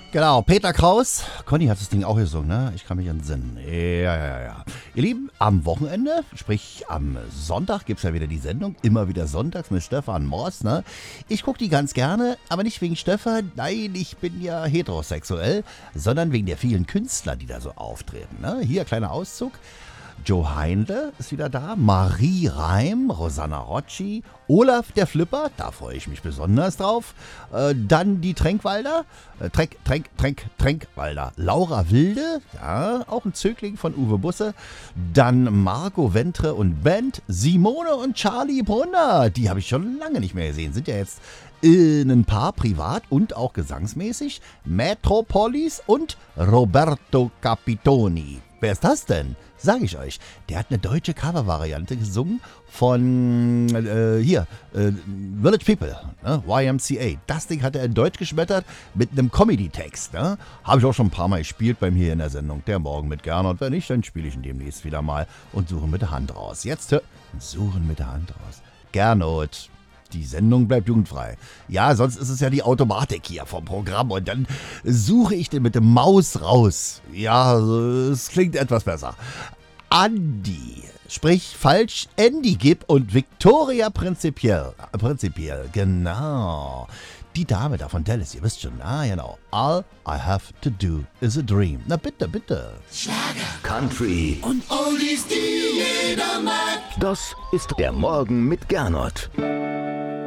Genau, Peter Kraus. Conny hat das Ding auch gesungen, ne? Ich kann mich entsinnen. Ja. Ihr Lieben, am Wochenende, sprich am Sonntag, gibt's ja wieder die Sendung. Immer wieder sonntags mit Stefan Morst, ne? Ich gucke die ganz gerne, aber nicht wegen Stefan. Nein, ich bin ja heterosexuell, sondern wegen der vielen Künstler, die da so auftreten, ne? Hier, kleiner Auszug. Joe Heindle ist wieder da, Marie Reim, Rosanna Rocci, Olaf der Flipper, da freue ich mich besonders drauf. Dann die Tränkwalder, Tränkwalder, Laura Wilde, ja, auch ein Zögling von Uwe Busse. Dann Marco Ventre und Band, Simone und Charlie Brunner, die habe ich schon lange nicht mehr gesehen, sind ja jetzt ein Paar privat und auch gesangsmäßig. Metropolis und Roberto Capitoni. Wer ist das denn? Sag ich euch. Der hat eine deutsche Covervariante gesungen von Village People, ne? YMCA. Das Ding hat er in Deutsch geschmettert mit einem Comedy-Text. Ne? Habe ich auch schon ein paar Mal gespielt bei mir in der Sendung. Der Morgen mit Gernot. Wenn nicht, dann spiele ich ihn demnächst wieder mal und suche mit der Hand raus. Jetzt suchen mit der Hand raus. Gernot. Die Sendung bleibt jugendfrei. Ja, sonst ist es ja die Automatik hier vom Programm und dann suche ich den mit dem Maus raus. Ja, es klingt etwas besser. Andi, sprich falsch, Andy Gibb und Victoria Prinzipiell, genau. Die Dame da von Dallas, ihr wisst schon, genau. All I have to do is a dream. Na bitte. Schlager, Country und Oldies, die jeder mag. Das ist der Morgen mit Gernot.